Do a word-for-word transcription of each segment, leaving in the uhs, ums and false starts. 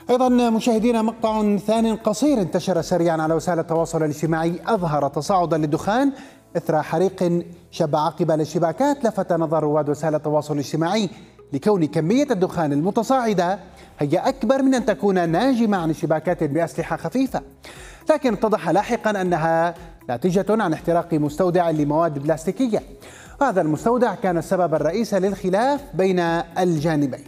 أيضا مشاهدينا، مقطع ثاني قصير انتشر سريعا على وسائل التواصل الاجتماعي أظهر تصاعدا للدخان إثر حريق شب عقب الاشتباكات. لفت نظر رواد وسائل التواصل الاجتماعي لكون كمية الدخان المتصاعدة هي أكبر من أن تكون ناجمة عن اشتباكات بأسلحة خفيفة، لكن اتضح لاحقا أنها ناتجة عن احتراق مستودع لمواد بلاستيكية، وهذا المستودع كان السبب الرئيسي للخلاف بين الجانبين.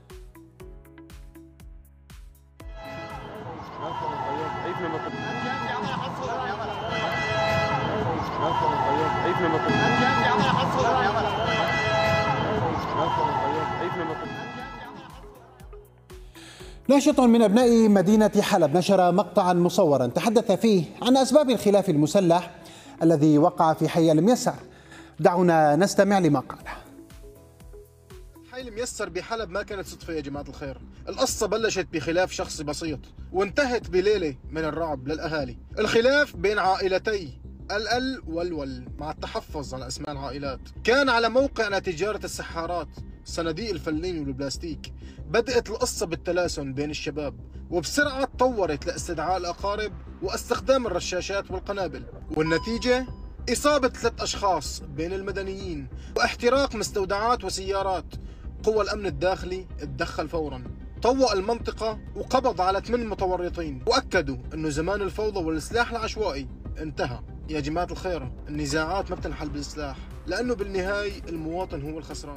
ناشط من أبناء مدينة حلب نشر مقطعا مصورا تحدث فيه عن أسباب الخلاف المسلح الذي وقع في حي الميسر. دعونا نستمع لما قاله. حي الميسر بحلب ما كانت صدفة يا جماعة الخير، القصة بلشت بخلاف شخصي بسيط وانتهت بليلة من الرعب للأهالي. الخلاف بين عائلتي ال والول مع التحفظ على أسماء العائلات كان على موقع تجارة السحارات صناديق الفلين والبلاستيك. بدأت القصة بالتلاسن بين الشباب وبسرعة تطورت لاستدعاء الأقارب واستخدام الرشاشات والقنابل، والنتيجة إصابة ثلاث أشخاص بين المدنيين واحتراق مستودعات وسيارات. قوى الأمن الداخلي تدخل فورا، طوق المنطقة وقبض على ثمان متورطين، وأكدوا أنه زمان الفوضى والسلاح العشوائي انتهى. يا جماعة الخير، النزاعات ما بتنحل بالسلاح، لأنه بالنهاية المواطن هو الخسران.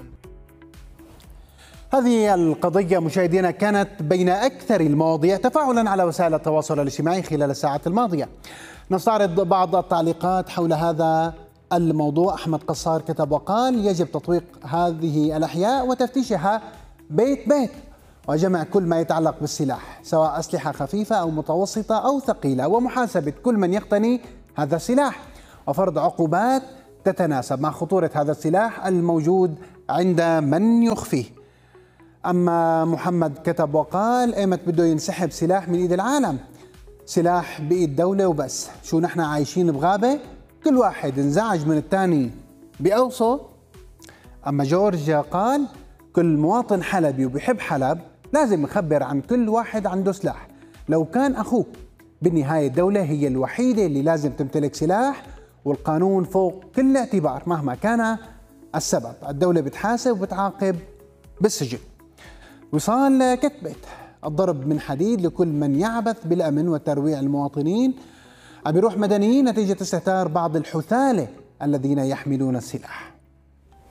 هذه القضية مشاهدينا كانت بين أكثر المواضيع تفاعلا على وسائل التواصل الاجتماعي خلال الساعات الماضية. نستعرض بعض التعليقات حول هذا الموضوع. أحمد قصار كتب وقال: يجب تطويق هذه الأحياء وتفتيشها بيت بيت وجمع كل ما يتعلق بالسلاح، سواء أسلحة خفيفة أو متوسطة أو ثقيلة، ومحاسبة كل من يقتني هذا السلاح وفرض عقوبات تتناسب مع خطورة هذا السلاح الموجود عند من يخفيه. أما محمد كتب وقال: ايمت بده ينسحب سلاح من إيد العالم، سلاح بإيد دولة وبس، شو نحن عايشين بغابة؟ كل واحد انزعج من الثاني بأوصه. أما جورج قال: كل مواطن حلبي وبيحب حلب لازم يخبر عن كل واحد عنده سلاح، لو كان أخوك. بالنهاية الدولة هي الوحيدة اللي لازم تمتلك سلاح، والقانون فوق كل اعتبار مهما كان السبب. الدولة بتحاسب وبتعاقب بالسجن. وصال كتبت: الضرب من حديد لكل من يعبث بالأمن وترويع المواطنين. عم بيروح مدنيين نتيجة استهتار بعض الحثالة الذين يحملون السلاح.